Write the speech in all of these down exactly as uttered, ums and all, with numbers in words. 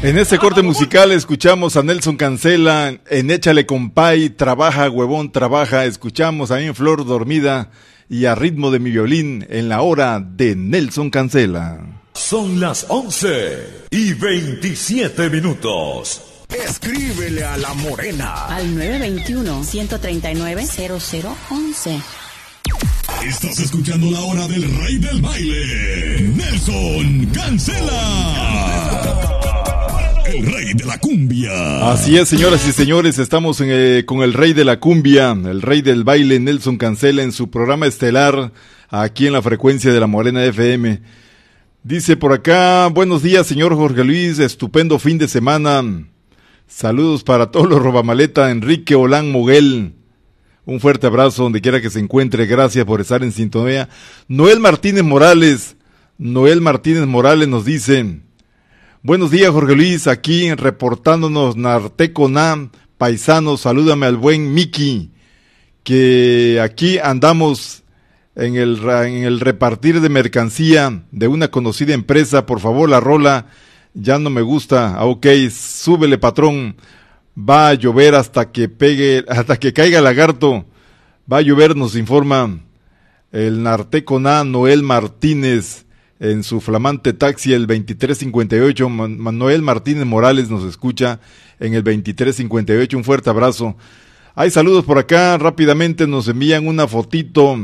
En este corte musical escuchamos a Nelson Cancela en Échale Compay, Trabaja Huevón, Trabaja. Escuchamos a En Flor Dormida y A Ritmo de mi Violín en La Hora de Nelson Cancela. Son las once y veintisiete minutos. Escríbele a La Morena al nueve dos uno, uno tres nueve, cero cero once. Estás escuchando La Hora del Rey del Baile, Nelson Cancela, el rey de la cumbia. Así es, señoras y señores, estamos en, eh, con el rey de la cumbia, el rey del baile, Nelson Cancela, en su programa estelar, aquí en la frecuencia de La Morena F M. Dice por acá, buenos días, señor Jorge Luis, estupendo fin de semana. Saludos para todos los robamaleta, Enrique Olán Moguel. Un fuerte abrazo donde quiera que se encuentre, gracias por estar en sintonía. Noel Martínez Morales, Noel Martínez Morales nos dice, buenos días Jorge Luis, aquí reportándonos Narteconá, paisano, salúdame al buen Miki, que aquí andamos en el, en el repartir de mercancía de una conocida empresa, por favor la rola ya no me gusta, ah, ok, súbele patrón, va a llover hasta que pegue, hasta que caiga el lagarto, va a llover, nos informa el Narteconá Noel Martínez en su flamante taxi el veintitrés cincuenta y ocho, Manuel Martínez Morales nos escucha en el veintitrés cincuenta y ocho, un fuerte abrazo. Hay saludos por acá, rápidamente nos envían una fotito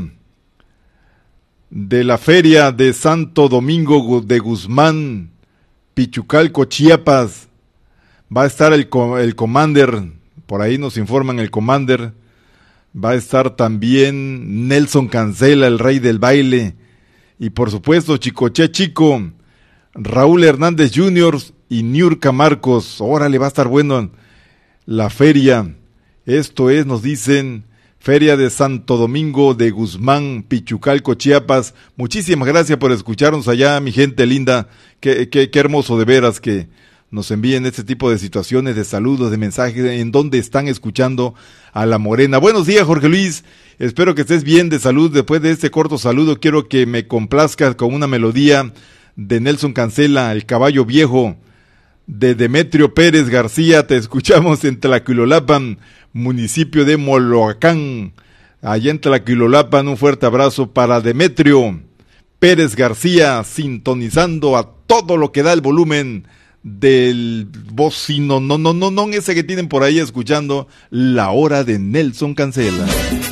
de la feria de Santo Domingo de Guzmán, Pichucalco, Chiapas. Va a estar el, el Commander, por ahí nos informan el Commander. Va a estar también Nelson Cancela, el rey del baile. Y por supuesto, Chicoche Chico, Raúl Hernández junior y Niurka Marcos. Órale, va a estar bueno la feria. Esto es, nos dicen, Feria de Santo Domingo de Guzmán, Pichucalco, Chiapas. Muchísimas gracias por escucharnos allá, mi gente linda. Qué, qué, qué hermoso de veras que nos envíen este tipo de situaciones, de saludos, de mensajes, en donde están escuchando a La Morena. Buenos días, Jorge Luis. Espero que estés bien de salud. Después de este corto saludo, quiero que me complazcas con una melodía de Nelson Cancela, El Caballo Viejo, de Demetrio Pérez García. Te escuchamos en Tlaquilolapan, municipio de Moloacán. Allá en Tlaquilolapan, un fuerte abrazo para Demetrio Pérez García, sintonizando a todo lo que da el volumen del bocino, no, no, no, no, ese que tienen por ahí escuchando La Hora de Nelson Cancela.